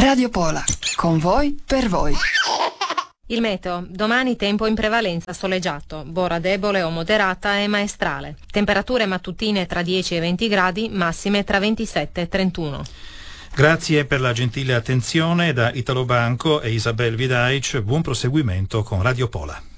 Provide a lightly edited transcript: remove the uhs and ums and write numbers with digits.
Radio Pola, con voi, per voi. Il meteo. Domani tempo in prevalenza soleggiato, bora debole o moderata e maestrale. Temperature mattutine tra 10 e 20 gradi, massime tra 27 e 31. Grazie per la gentile attenzione da Italo Banco e Isabel Vidaic. Buon proseguimento con Radio Pola.